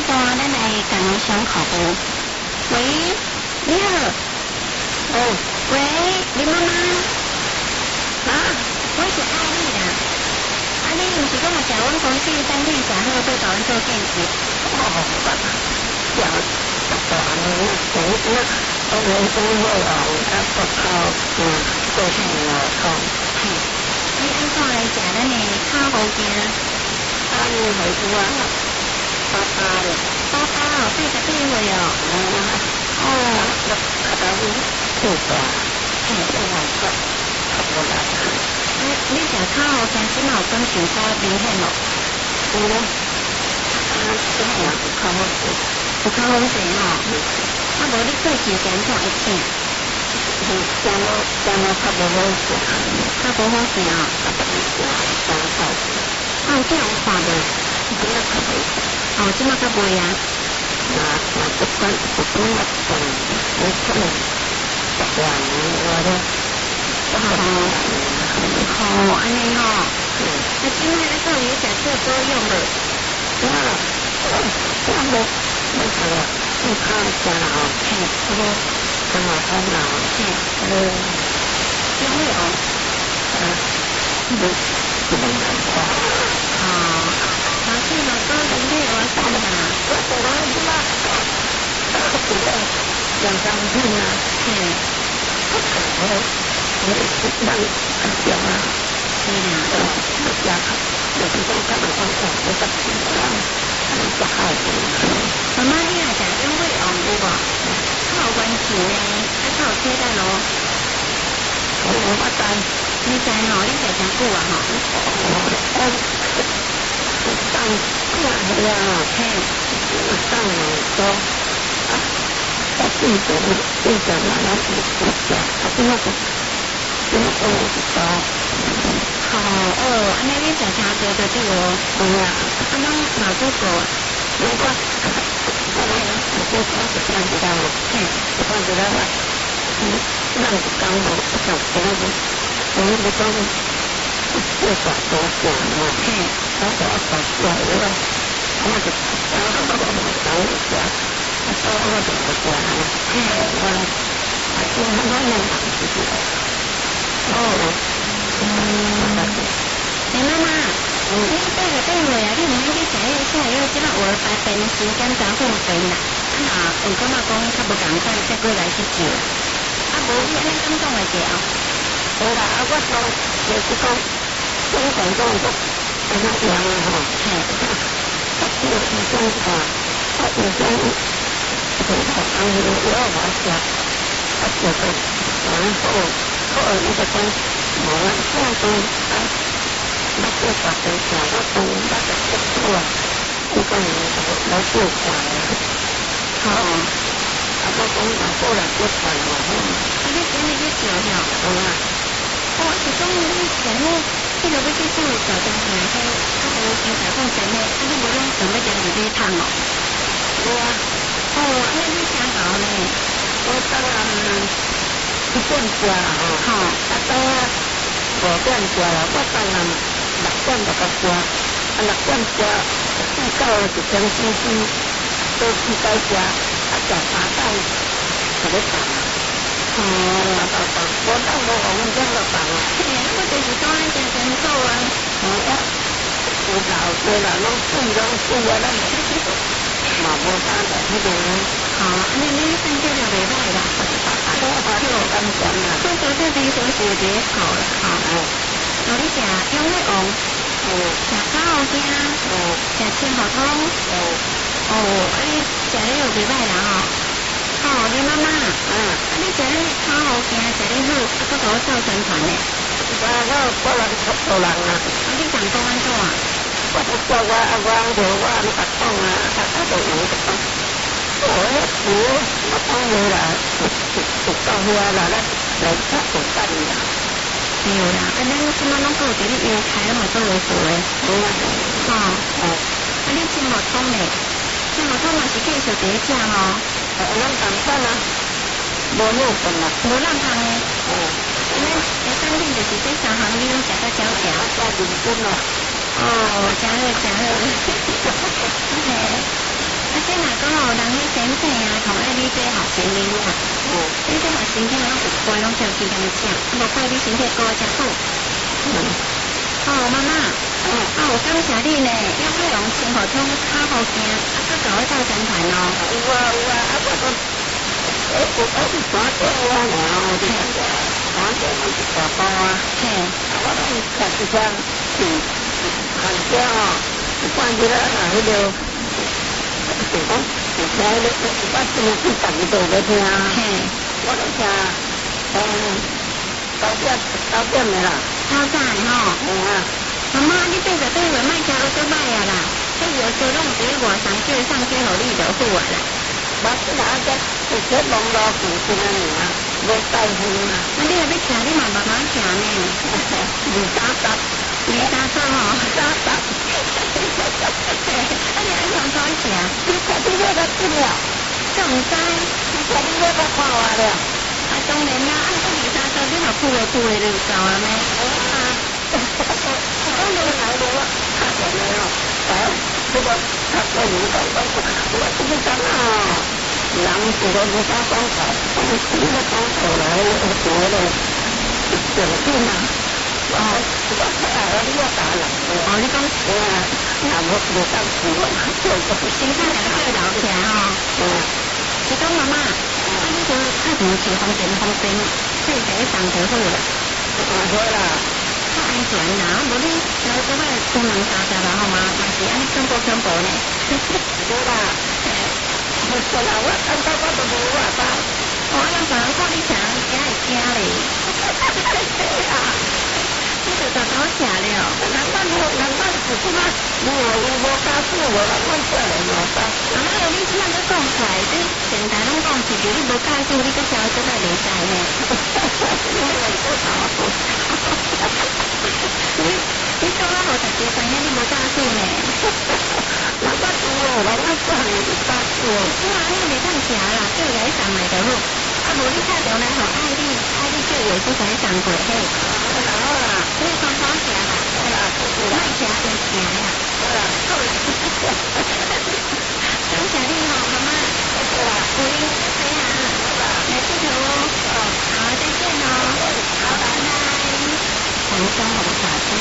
大，咱来共相服务。喂，你好。喂，林妈妈。啊，我是阿丽啦。阿丽，毋是讲嘛食阮公司产品食好，要甲阮做见习。 食大呢，做啲我哋做好啊，啊不靠做啥啊靠。 你安怎来食咱的烤好羹？ 啊，你係做啊？爸爸咧， 爸爸哦，80幾歲哦。哦， 大家都做大，做好個，差不多啦。 你食烤好羹，即嘛有感受較明顯咯？ 有咯，真係有烤好食， 有烤好食哦。啊，無你做時間怎會正？ 將我較無好食， 較無好食哦。哦，這樣看無？哦，即嘛較袂啊？ 不管我可能10萬我都安尼哦。啊，即擺咧到底食這保養無？ 我沒啥啦，健康食啦吼。咁啊好啦。 有沒有？ 不能講。 麻醉嘛，都是咩我算啦。 我即馬2、3天啊。我人強啊。 是啦。 就是講他們講我得健康，不好的。 媽媽，你若食點會紅有無？較有關係呢，啊較有體力咯。 我知。 你知吼？你食真久啊吼？ 當係啊，當多啊，我記得我那時我食，點解我知道？ 安尼你食真多就對哦。 啊， 啊，攏嘛做過。 我知道。我知道啦。咱就講無，就我們講最大多講嘛。我講大多啦，我就講講講。我就不講啦。我那媽媽，你這個對我呀，你唔免去食迄個，因為即擺有發電時間真方便啦。啊，有感覺講較無共款，再過來去做。啊，無你安尼怎講會着哦？ 好啦，我講就是講，總共講個安那樣啊吼。我是講話，我是講，我食，我食個然後你就講，我這樣講啊，我做法子食，我講那個食多啊，你講我做飯啊，我講我過來做飯嘛， 你今日去做了？是講你食迄個要去做小東西，迄無經常講真誒，你無攏準備點入去燙哦？ 有啊。 安尼你啥搞呢？ 我當然1點食啦吼。當然5點食啦，我當然6點就該食。6點食到1點4時，到4該食，食3點就要放。我當無紅點就放啊。 我就是講咱真做啊。 有老多啦，攏水啊，咱嘛無啥的迄個。 安尼你產質就袂歹啦。 我就感覺啦。 所以說這邊說是別炒啦。你食永利王，食烤好羹，食青河湯。你食了就袂歹啦吼。你媽媽，你食了烤好羹，食了好，還佫給我做宣傳呢。 我人做人啊。 你想講安怎？ 我就叫我就我你白講啊，就有就講。我講你啦，就到遐啦，來出做飯啦。 對啦，咱即馬攏有一個油菜，攏嘛做會熟的。你青河湯嘞？青河湯嘛是繼續在食吼。 咱同款啊，無肉飯啦， 無冷湯的。咱產品就是這3項，你攏食到少少。 加認真咯。 真好真好。即细啊，同你这学生囡仔，你这学生囡仔有乖，拢照去甲你食，无乖你身体顾食好。妈妈，有感谢你呢，养美容生活中好好行，佮搞我斗三团哦。 有啊，我是打电话了，我就打电话去打包啊。 嘿， 我拢开始讲是看家哦，关起来那迄个，是讲是听迄个，我今日去逐日都在听。 嘿， 我都听，9點的啦。 超赞吼。妈妈，你背着对我卖家都做卖啊啦，迄药就拢伫外上叫上叫互你就好啊啦。 我是哪个？是这网络附近的尔，无带远啊。 那你若要吃，你嘛慢慢吃呢。20-30吼。30。你安怎讲吃？ 你确定要甲进了？ 这唔知。 你确定要甲看我了？ 当然啦，20-30你若久的就有够啊咩？ 我讲你来了，他讲了，这个他说你讲我这个讲啊，人这个没啥讲法，这个讲出来我觉得有劲啊。我睇下你要打人。 你讲那我当时我先看两个老起来哦。是讲妈妈，你说较唔是方便，自己上就好啦。 好啦。 较安全啦，无你老早摆出门30啦，好吗？嘛是安尼恐怖呢。 好啦。好啦，我看到我都无话讲。 我人别人看你强，惊会惊咧。你就早吃了。 难怪是什么？我告诉我了，我这人我讲。 你即摆都讲出来，你现在拢讲是你无告诉你，个小真系袂使呢。你讲我好大家知影，你无告诉呢。 我知哦，我讲你告诉我。 你袂当食啦，叫来上来就好。无你打电话来互爱你叫药师来上过嘿。 好啦， 你好好食啦。 好啦， 莫食就行啦。 好啦，好啦。